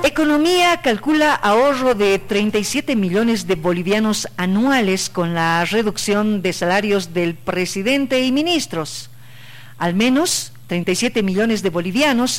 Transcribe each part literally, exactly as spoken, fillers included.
Economía calcula ahorro de treinta y siete millones de bolivianos anuales con la reducción de salarios del presidente y ministros. Al menos treinta y siete millones de bolivianos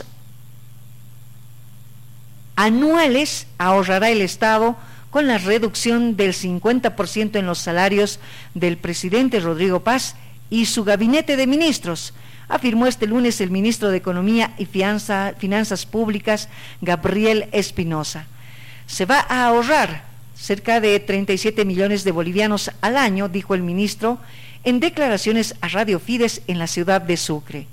anuales ahorrará el Estado con la reducción del cincuenta por ciento en los salarios del presidente Rodrigo Paz y su gabinete de ministros, afirmó este lunes el ministro de Economía y Fianza, Finanzas Públicas, Gabriel Espinosa. Se va a ahorrar cerca de treinta y siete millones de bolivianos al año, dijo el ministro en declaraciones a Radio Fides en la ciudad de Sucre.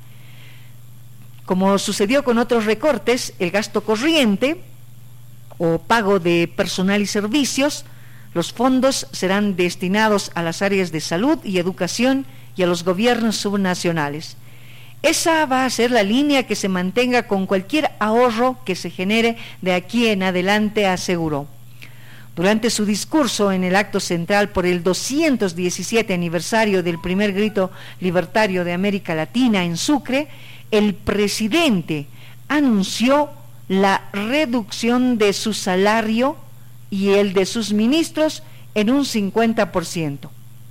Como sucedió con otros recortes, el gasto corriente o pago de personal y servicios, los fondos serán destinados a las áreas de salud y educación y a los gobiernos subnacionales. Esa va a ser la línea que se mantenga con cualquier ahorro que se genere de aquí en adelante, aseguró. Durante su discurso en el acto central por el doscientos diecisiete aniversario del primer grito libertario de América Latina en Sucre, el presidente anunció la reducción de su salario y el de sus ministros en un cincuenta por ciento.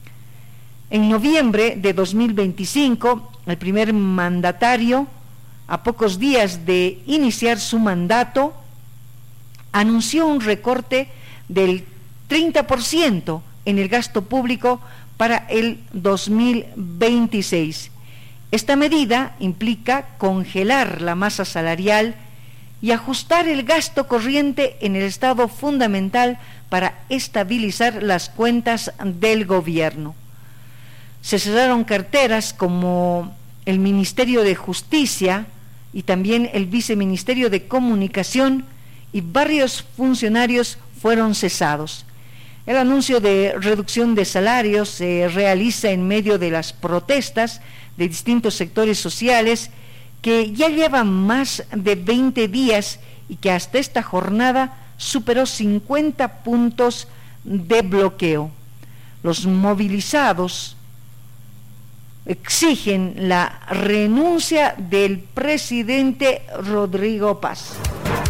En noviembre de dos mil veinticinco, el primer mandatario, a pocos días de iniciar su mandato, anunció un recorte del treinta por ciento en el gasto público para el dos mil veintiséis. Esta medida implica congelar la masa salarial y ajustar el gasto corriente en el Estado fundamental para estabilizar las cuentas del gobierno. Se cerraron carteras como el Ministerio de Justicia y también el Viceministerio de Comunicación, y varios funcionarios fueron cesados. El anuncio de reducción de salarios se realiza en medio de las protestas de distintos sectores sociales que ya llevan más de veinte días y que hasta esta jornada superó cincuenta puntos de bloqueo. Los movilizados exigen la renuncia del presidente Rodrigo Paz.